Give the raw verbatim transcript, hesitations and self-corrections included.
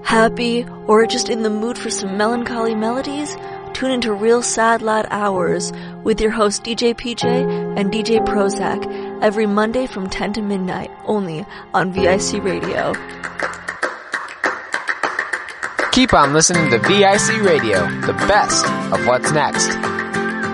Happy, or just in the mood for some melancholy melodies? Tune into Real Sad Lad Hours with your hosts D J P J and D J Prozac every Monday from ten to midnight, only on V I C Radio. Keep on listening to V I C Radio, the best of what's next.